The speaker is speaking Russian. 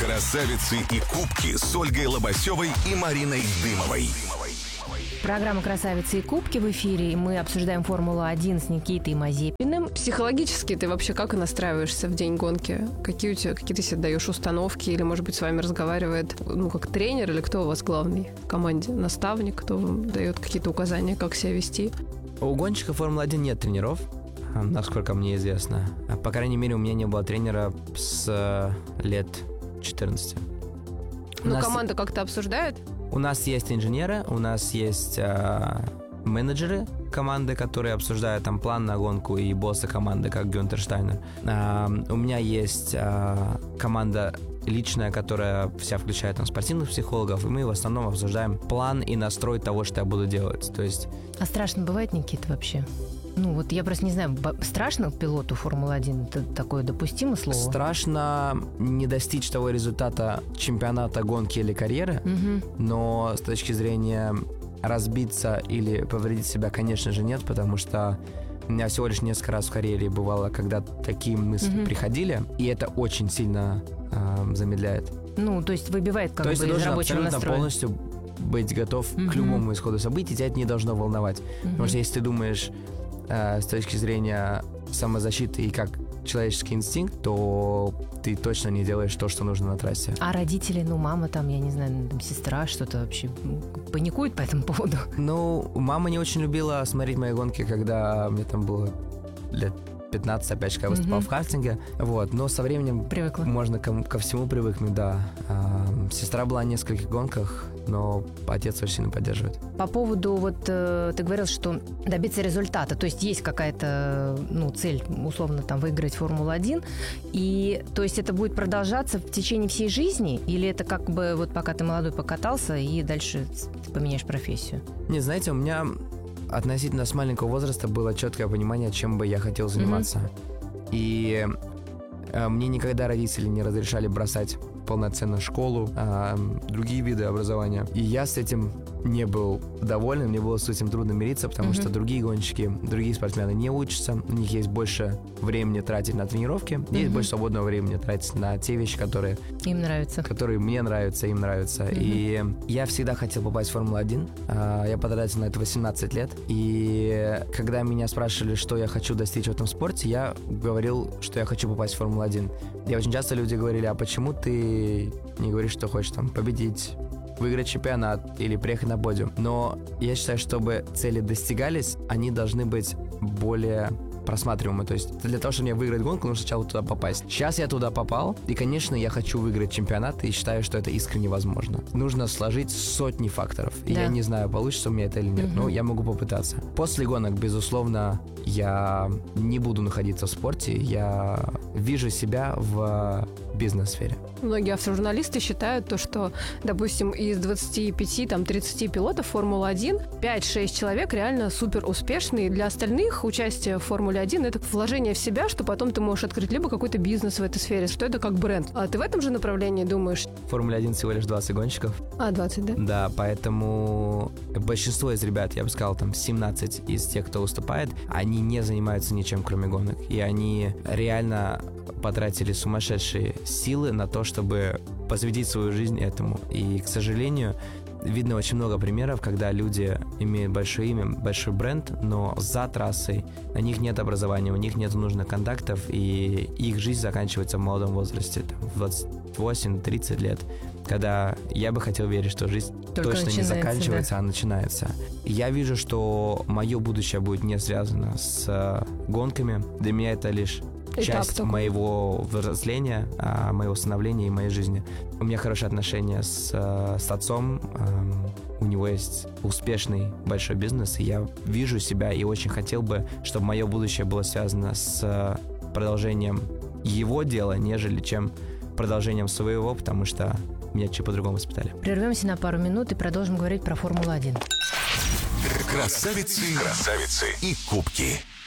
Красавицы и кубки с Ольгой Лобасевой и Мариной Дымовой. Программа «Красавицы и кубки» в эфире, и мы обсуждаем Формулу-1 с Никитой Мазепиным. Психологически ты вообще как настраиваешься в день гонки? Какие ты себе даешь установки? Или, может быть, с вами разговаривает, как тренер, или кто у вас главный в команде? Наставник, кто вам дает какие-то указания, как себя вести? У гонщиков Формулы-1 нет тренеров, насколько мне известно. По крайней мере, у меня не было тренера с лет 14. Команда как-то обсуждает? У нас есть инженеры, у нас есть менеджеры команды, которые обсуждают там план на гонку, и боссы команды, как Гюнтер Штайнер. У меня есть команда личная, которая вся включает там спортивных психологов, и мы в основном обсуждаем план и настрой того, что я буду делать. То есть... А страшно бывает, Никита, вообще? Я просто не знаю, страшно пилоту Формулы-1? Это такое допустимое слово? Страшно не достичь того результата чемпионата, гонки или карьеры, но с точки зрения разбиться или повредить себя, конечно же, нет, потому что у меня всего лишь несколько раз в карьере бывало, когда такие мысли приходили, и это очень сильно замедляет. То есть выбивает как бы из рабочего настроя. То есть ты должен абсолютно полностью быть готов к любому исходу событий, тебя это не должно волновать. Потому что если ты думаешь с точки зрения самозащиты и как человеческий инстинкт, то ты точно не делаешь то, что нужно на трассе. А родители, мама там, я не знаю, сестра что-то вообще паникует по этому поводу? Мама не очень любила смотреть мои гонки, когда мне там было лет 15, опять же, когда я выступал в картинге. Но со временем привыкла. Можно ко всему привыкнуть, да. Сестра была в нескольких гонках, но отец очень сильно поддерживает. По поводу, ты говорил, что добиться результата, то есть какая-то, цель, условно, там, выиграть Формулу-1, и, то есть это будет продолжаться в течение всей жизни, или это как бы пока ты молодой покатался, и дальше ты поменяешь профессию? Не, знаете, у меня относительно с маленького возраста было четкое понимание, чем бы я хотел заниматься. И мне никогда родители не разрешали бросать полноценно школу, другие виды образования. И я с этим не был доволен, мне было с этим трудно мириться, потому что другие гонщики, другие спортсмены не учатся, у них есть больше времени тратить на тренировки, есть больше свободного времени тратить на те вещи, которые им нравятся, которые мне нравятся, им нравятся. И я всегда хотел попасть в Формулу-1. Я потратил на это 18 лет. И когда меня спрашивали, что я хочу достичь в этом спорте, я говорил, что я хочу попасть в Формулу-1. И очень часто люди говорили: а почему ты не говоришь, что хочешь там победить, выиграть чемпионат или приехать на подиум? Но я считаю, чтобы цели достигались, они должны быть более просматриваемы. То есть для того, чтобы мне выиграть гонку, нужно сначала туда попасть. Сейчас я туда попал, и, конечно, я хочу выиграть чемпионат, и считаю, что это искренне возможно. Нужно сложить сотни факторов. И я не знаю, получится у меня это или нет, но я могу попытаться. После гонок, безусловно, я не буду находиться в спорте, я вижу себя в бизнес-сфере. Многие автожурналисты считают то, что, допустим, из 25-30 пилотов Формулы-1 5-6 человек реально супер успешные. Для остальных участие в Формуле-1 — это вложение в себя, что потом ты можешь открыть либо какой-то бизнес в этой сфере, что это как бренд. А ты в этом же направлении думаешь? В Формуле-1 всего лишь 20 гонщиков. 20, да? Да, поэтому большинство из ребят, я бы сказал, там 17 из тех, кто выступает, они не занимаются ничем, кроме гонок. И они реально потратили сумасшедшие силы на то, чтобы посвятить свою жизнь этому. И, к сожалению, видно очень много примеров, когда люди имеют большое имя, большой бренд, но за трассой у них нет образования, у них нет нужных контактов, и их жизнь заканчивается в молодом возрасте, там, в 28-30 лет, когда я бы хотел верить, что жизнь точно не заканчивается, а начинается. Я вижу, что мое будущее будет не связано с гонками. Для меня это лишь часть моего взросления, моего становления и моей жизни. У меня хорошие отношения с отцом. У него есть успешный большой бизнес, и я вижу себя и очень хотел бы, чтобы мое будущее было связано с продолжением его дела, нежели чем продолжением своего, потому что меня чуть по-другому воспитали. Прервемся на пару минут и продолжим говорить про Формулу-1. Красавицы и кубки.